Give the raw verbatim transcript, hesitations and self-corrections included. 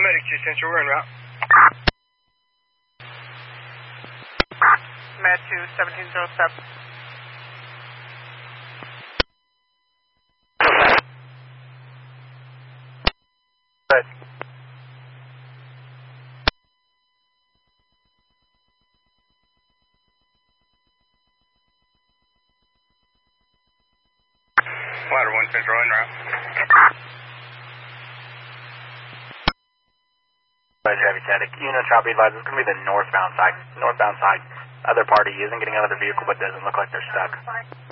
Medic two Central, we're en route. Med two, seventeen zero seven. Good. Ladder one Central, en route. Heavy static. Unit shall be advised, it's going to be the northbound side. Northbound side. Other party isn't getting out of the vehicle, but doesn't look like they're stuck.